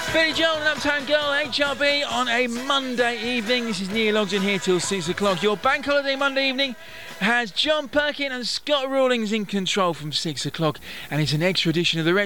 Billy Joel and Uptown Girl, HRB on a Monday evening. This is Neil Ogden here till 6 o'clock. Your bank holiday Monday evening has John Perkin and Scott Rawlings in control from 6 o'clock, and it's an extra edition of the Retro